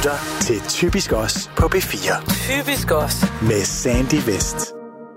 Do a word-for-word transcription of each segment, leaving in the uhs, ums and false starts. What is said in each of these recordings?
lytter til Typisk Os på P fire. Typisk Os. Med Sandy Vest.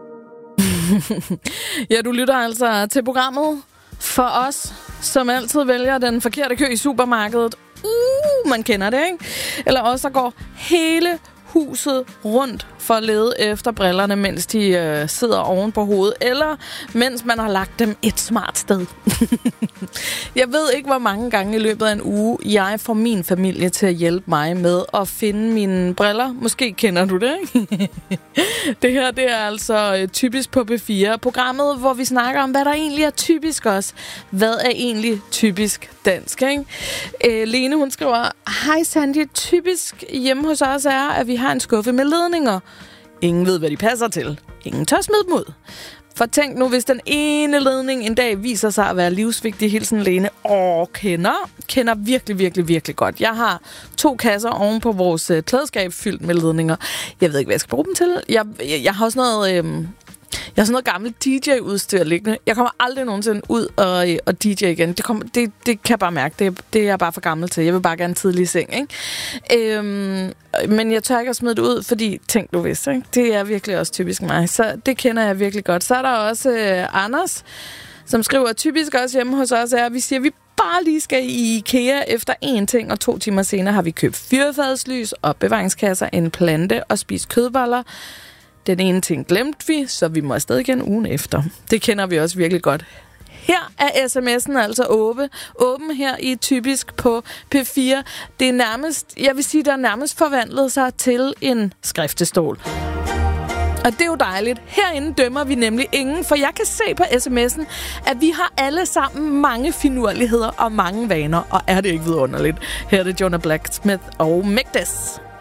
Ja, du lytter altså til programmet for os, som altid vælger den forkerte kø i supermarkedet. Uh, man kender det, ikke? Eller også der går hele huset rundt for at lede efter brillerne, mens de øh, sidder oven på hovedet, eller mens man har lagt dem et smart sted. Jeg ved ikke, hvor mange gange i løbet af en uge, jeg får min familie til at hjælpe mig med at finde mine briller. Måske kender du det, ikke? Det her, det er altså øh, Typisk på P fire. Programmet, hvor vi snakker om, hvad der egentlig er typisk også. Hvad er egentlig typisk dansk, ikke? Øh, Lene, hun skriver, hej Sandy, typisk hjemme hos os er, at vi har en skuffe med ledninger. Ingen ved, hvad de passer til. Ingen tør smide dem ud. For tænk nu, hvis den ene ledning en dag viser sig at være livsvigtig, hilsen Lene. Åh, kender. Kender virkelig, virkelig, virkelig godt. Jeg har to kasser oven på vores øh, klædeskab fyldt med ledninger. Jeg ved ikke, hvad jeg skal bruge dem til. Jeg, jeg, jeg har også noget... Øh, Jeg har sådan noget gammelt D J-udstyr liggende. Jeg kommer aldrig nogensinde ud og, og D J igen. Det, kommer, det, det kan jeg bare mærke. Det, det er jeg bare for gammel til. Jeg vil bare gerne tidlig i seng, ikke? Øhm, men jeg tør ikke at smide det ud, fordi tænk du vidste, ikke? Det er virkelig også typisk mig. Så det kender jeg virkelig godt. Så er der også øh, Anders, som skriver, at typisk også hjemme hos os er, at vi siger, at vi bare lige skal i IKEA efter én ting, og to timer senere har vi købt fyrfadslys, opbevaringskasser, en plante og spist kødboller. Den ene ting glemte vi, så vi må afsted igen ugen efter. Det kender vi også virkelig godt. Her er sms'en altså åben, åben her i Typisk på P fire. Det er nærmest, jeg vil sige, der er nærmest forvandlet sig til en skriftestol. Og det er jo dejligt. Herinde dømmer vi nemlig ingen, for jeg kan se på sms'en, at vi har alle sammen mange finurligheder og mange vaner. Og er det ikke vidunderligt? Her er det Jonah Blacksmith og Megdes.